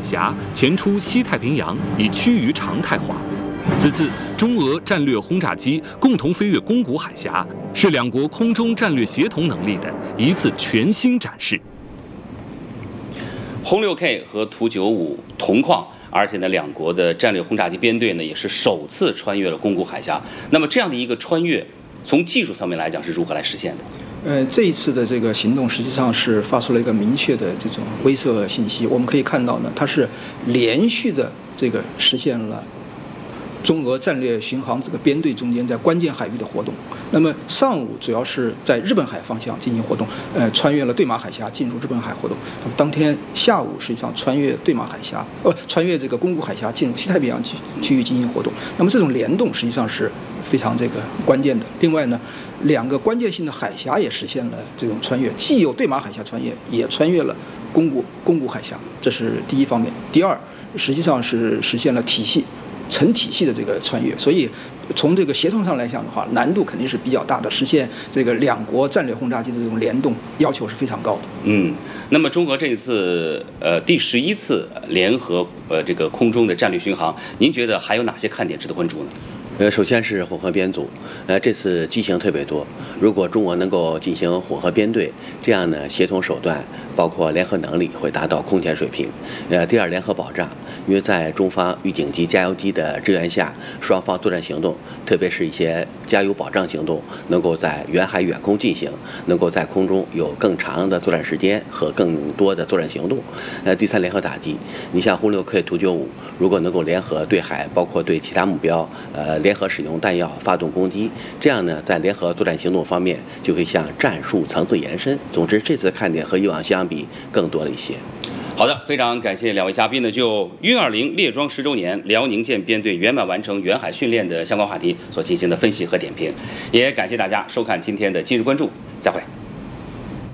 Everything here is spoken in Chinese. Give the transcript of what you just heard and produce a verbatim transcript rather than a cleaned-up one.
峡，前出西太平洋，已趋于常态化。此次中俄战略轰炸机共同飞越宫古海峡，是两国空中战略协同能力的一次全新展示。 轰六 K 和图九五同框，而且呢，两国的战略轰炸机编队呢也是首次穿越了宫古海峡。那么这样的一个穿越，从技术上面来讲是如何来实现的？ 呃，这一次的这个行动实际上是发出了一个明确的这种威慑信息。我们可以看到呢，它是连续的这个实现了中俄战略巡航这个编队中间在关键海域的活动。那么上午主要是在日本海方向进行活动，呃，穿越了对马海峡进入日本海活动。那么当天下午实际上穿越对马海峡，呃，穿越这个宫古海峡进入西太平洋区区域进行活动。那么这种联动实际上是非常这个关键的。另外呢，两个关键性的海峡也实现了这种穿越，既有对马海峡穿越，也穿越了宫古宫古海峡，这是第一方面。第二，实际上是实现了体系。成体系的这个穿越，所以从这个协同上来讲的话，难度肯定是比较大的。实现这个两国战略轰炸机的这种联动，要求是非常高的。 嗯，那么中俄这一次呃第十一次联合呃这个空中的战略巡航，您觉得还有哪些看点值得关注呢？ 呃，首先是混合编组，呃，这次机型特别多。如果中俄能够进行混合编队，这样呢，协同手段包括联合能力会达到空前水平。呃，第二，联合保障，因为在中方预警机、加油机的支援下，双方作战行动，特别是一些加油保障行动，能够在远海远空进行，能够在空中有更长的作战时间和更多的作战行动。呃，第三，联合打击，你像轰六 K、图九五，如果能够联合对海，包括对其他目标，呃。联合使用弹药发动攻击，这样呢，在联合作战行动方面就可以向战术层次延伸。总之，这次看点和以往相比更多了一些。 好的，非常感谢两位嘉宾呢，就运二零列装十周年，辽宁舰编队圆满完成远海训练的相关话题所进行的分析和点评，也感谢大家收看今天的今日关注，再会。